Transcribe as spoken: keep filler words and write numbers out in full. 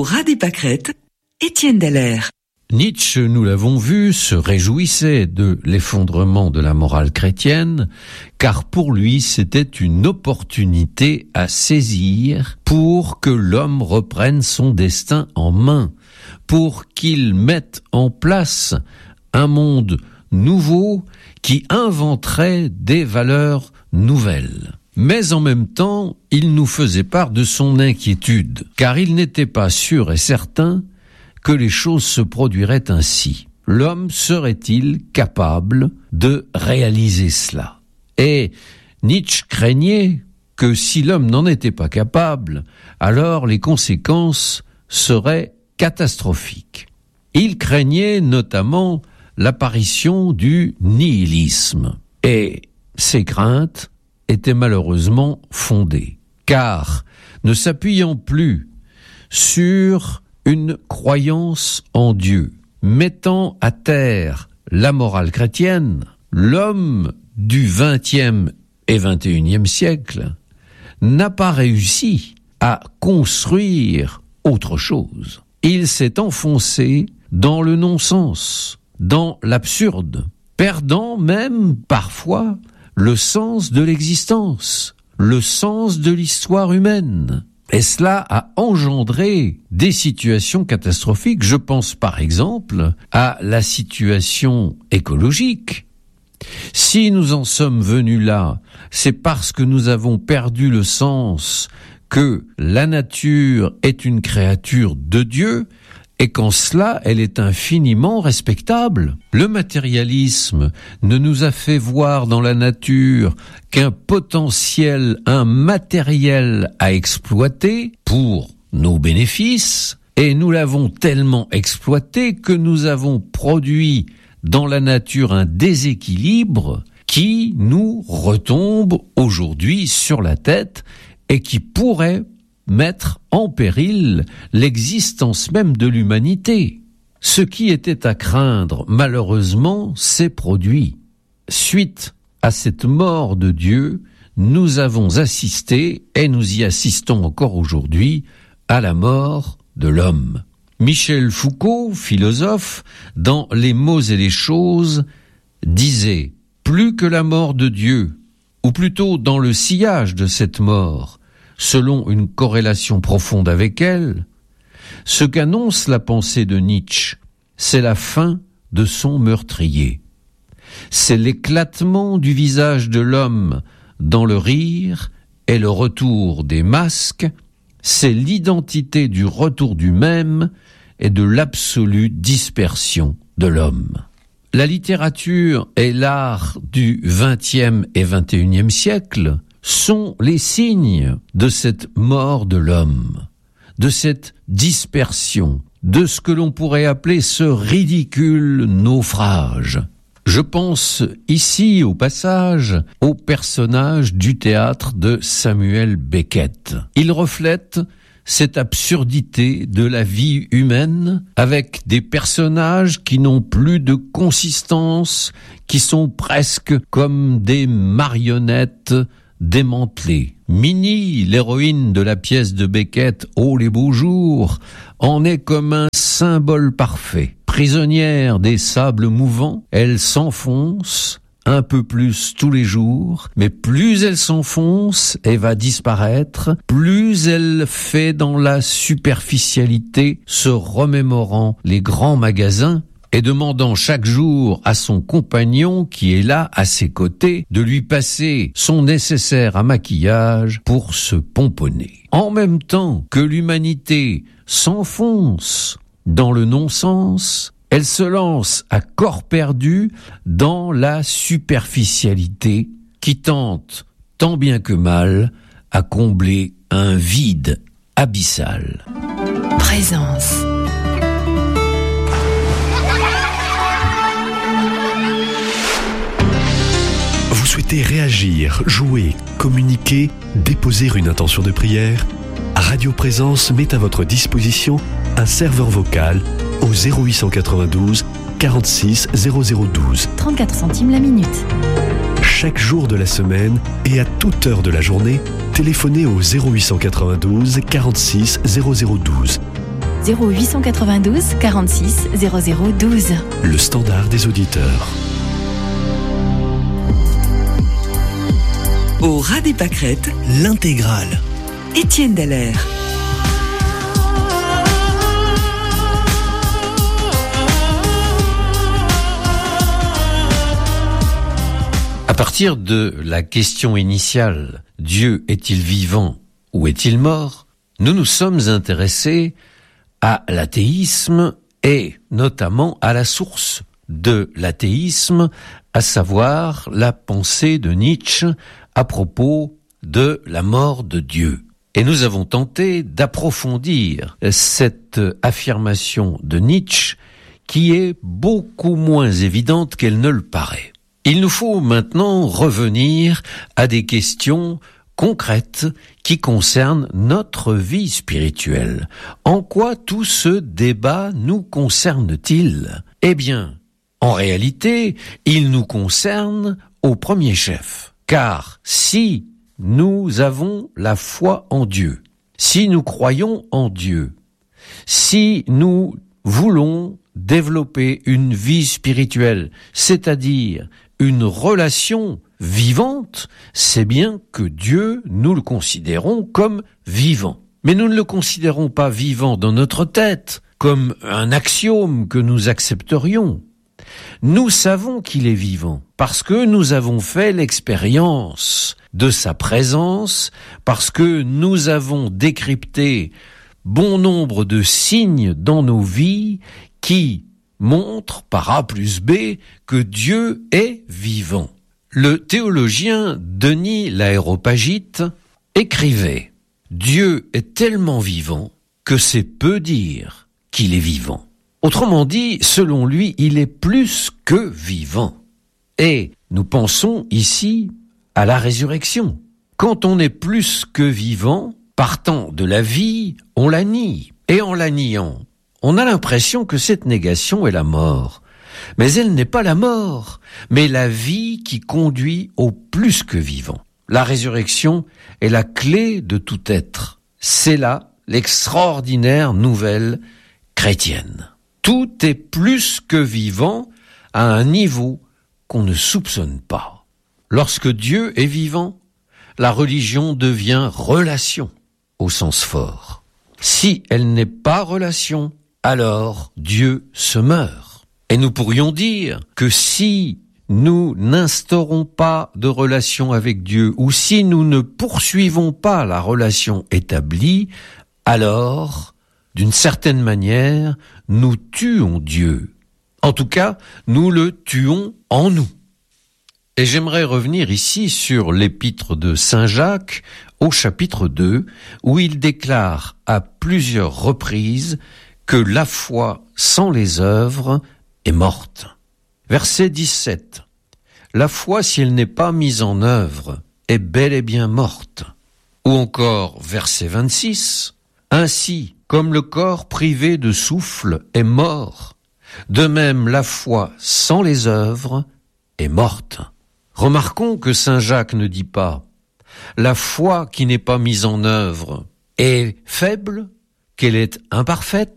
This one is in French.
Pour Radi Pâquerette, Étienne Dallaire. Nietzsche, nous l'avons vu, se réjouissait de l'effondrement de la morale chrétienne, car pour lui c'était une opportunité à saisir pour que l'homme reprenne son destin en main, pour qu'il mette en place un monde nouveau qui inventerait des valeurs nouvelles. Mais en même temps, il nous faisait part de son inquiétude, car il n'était pas sûr et certain que les choses se produiraient ainsi. L'homme serait-il capable de réaliser cela ? Et Nietzsche craignait que si l'homme n'en était pas capable, alors les conséquences seraient catastrophiques. Il craignait notamment l'apparition du nihilisme. Et ces craintes étaient malheureusement fondées, car ne s'appuyant plus sur une croyance en Dieu, mettant à terre la morale chrétienne, l'homme du vingtième et vingt et unième siècle n'a pas réussi à construire autre chose. Il s'est enfoncé dans le non-sens, dans l'absurde, perdant même parfois le sens de l'existence, le sens de l'histoire humaine. Et cela a engendré des situations catastrophiques. Je pense par exemple à la situation écologique. Si nous en sommes venus là, c'est parce que nous avons perdu le sens que la nature est une créature de Dieu, et qu'en cela, elle est infiniment respectable. Le matérialisme ne nous a fait voir dans la nature qu'un potentiel, un matériel à exploiter pour nos bénéfices, et nous l'avons tellement exploité que nous avons produit dans la nature un déséquilibre qui nous retombe aujourd'hui sur la tête et qui pourrait mettre en péril l'existence même de l'humanité. Ce qui était à craindre, malheureusement, s'est produit. Suite à cette mort de Dieu, nous avons assisté, et nous y assistons encore aujourd'hui, à la mort de l'homme. Michel Foucault, philosophe, dans Les mots et les choses, disait « Plus que la mort de Dieu, ou plutôt dans le sillage de cette mort, selon une corrélation profonde avec elle, ce qu'annonce la pensée de Nietzsche, c'est la fin de son meurtrier. C'est l'éclatement du visage de l'homme dans le rire et le retour des masques, c'est l'identité du retour du même et de l'absolue dispersion de l'homme. La littérature et l'art du vingtième et vingt et unième siècle sont les signes de cette mort de l'homme, de cette dispersion, de ce que l'on pourrait appeler ce ridicule naufrage. Je pense ici, au passage, au personnage du théâtre de Samuel Beckett. Il reflète cette absurdité de la vie humaine avec des personnages qui n'ont plus de consistance, qui sont presque comme des marionnettes démantelée. Minnie, l'héroïne de la pièce de Beckett « Oh les beaux jours », en est comme un symbole parfait. Prisonnière des sables mouvants, elle s'enfonce un peu plus tous les jours, mais plus elle s'enfonce et va disparaître, plus elle fait dans la superficialité, se remémorant les grands magasins et demandant chaque jour à son compagnon qui est là à ses côtés de lui passer son nécessaire à maquillage pour se pomponner. En même temps que l'humanité s'enfonce dans le non-sens, elle se lance à corps perdu dans la superficialité qui tente, tant bien que mal, à combler un vide abyssal. Présence. Vous souhaitez réagir, jouer, communiquer, déposer une intention de prière ? Radio Présence met à votre disposition un serveur vocal au zéro huit cent quatre-vingt-douze quarante-six zéro zéro douze. trente-quatre centimes la minute. Chaque jour de la semaine et à toute heure de la journée, téléphonez au zéro huit cent quatre-vingt-douze quarante-six zéro zéro douze. zéro huit cent quatre-vingt-douze quarante-six zéro zéro douze. Le standard des auditeurs. Au ras des pâquerettes, l'intégrale. Étienne Dallaire. À partir de la question initiale, Dieu est-il vivant ou est-il mort? Nous nous sommes intéressés à l'athéisme et notamment à la source de l'athéisme, à savoir la pensée de Nietzsche à propos de la mort de Dieu. Et nous avons tenté d'approfondir cette affirmation de Nietzsche qui est beaucoup moins évidente qu'elle ne le paraît. Il nous faut maintenant revenir à des questions concrètes qui concernent notre vie spirituelle. En quoi tout ce débat nous concerne-t-il? Eh bien, en réalité, il nous concerne au premier chef. Car si nous avons la foi en Dieu, si nous croyons en Dieu, si nous voulons développer une vie spirituelle, c'est-à-dire une relation vivante, c'est bien que Dieu, nous le considérons comme vivant. Mais nous ne le considérons pas vivant dans notre tête, comme un axiome que nous accepterions. Nous savons qu'il est vivant, parce que nous avons fait l'expérience de sa présence, parce que nous avons décrypté bon nombre de signes dans nos vies qui montre par A plus B que Dieu est vivant. Le théologien Denis l'Aréopagite écrivait « Dieu est tellement vivant que c'est peu dire qu'il est vivant ». Autrement dit, selon lui, il est plus que vivant. Et nous pensons ici à la résurrection. Quand on est plus que vivant, partant de la vie, on la nie. Et en la niant, on a l'impression que cette négation est la mort. Mais elle n'est pas la mort, mais la vie qui conduit au plus que vivant. La résurrection est la clé de tout être. C'est là l'extraordinaire nouvelle chrétienne. Tout est plus que vivant à un niveau qu'on ne soupçonne pas. Lorsque Dieu est vivant, la religion devient relation au sens fort. Si elle n'est pas relation, alors Dieu se meurt. Et nous pourrions dire que si nous n'instaurons pas de relation avec Dieu, ou si nous ne poursuivons pas la relation établie, alors, d'une certaine manière, nous tuons Dieu. En tout cas, nous le tuons en nous. Et j'aimerais revenir ici sur l'épître de Saint Jacques, au chapitre deux, où il déclare à plusieurs reprises que la foi sans les œuvres est morte. Verset dix-sept. La foi, si elle n'est pas mise en œuvre, est bel et bien morte. Ou encore, verset vingt-six. Ainsi, comme le corps privé de souffle est mort, de même la foi sans les œuvres est morte. Remarquons que Saint Jacques ne dit pas « la foi qui n'est pas mise en œuvre est faible, qu'elle est imparfaite ».